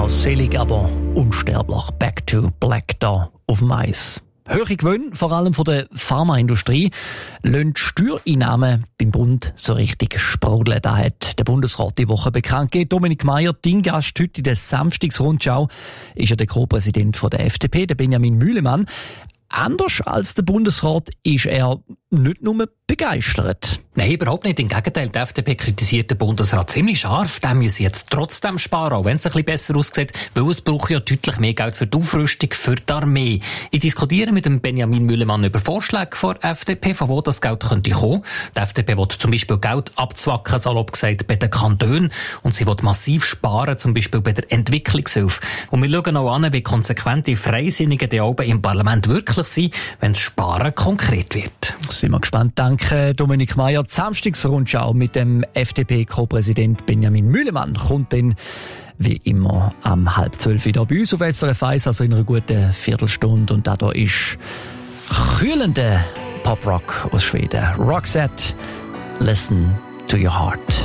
auch selig, aber unsterblich. Back to Black da auf dem Eis. Höhere Gewinne, vor allem von der Pharmaindustrie, lassen die Steuereinnahmen beim Bund so richtig sprudeln. Da hat der Bundesrat die Woche bekannt gegeben. Dominik Meier, dein Gast heute in der Samstagsrundschau, ist ja der Co-Präsident der FDP, der Benjamin Mühlemann. Anders als der Bundesrat ist er nicht nur begeistert. Nein, überhaupt nicht. Im Gegenteil, die FDP kritisiert den Bundesrat ziemlich scharf. Der muss jetzt trotzdem sparen, auch wenn es ein bisschen besser aussieht, weil es braucht ja deutlich mehr Geld für die Aufrüstung, für die Armee. Ich diskutiere mit dem Benjamin Mühlemann über Vorschläge von der FDP, von wo das Geld könnte kommen. Die FDP will zum Beispiel Geld abzwacken, salopp gesagt, bei den Kantonen. Und sie will massiv sparen, zum Beispiel bei der Entwicklungshilfe. Und wir schauen auch an, wie konsequent die Freisinnige die oben im Parlament wirklich sind, wenn das Sparen konkret wird. Sind wir gespannt. Danke, Dominik Meier. Die Samstagsrundschau mit dem FDP-Co-Präsident Benjamin Mühlemann kommt dann wie immer am 11:30 wieder bei uns auf SRF 1, also in einer guten Viertelstunde. Und da ist kühlender Pop-Rock aus Schweden. Roxette, Listen to Your Heart.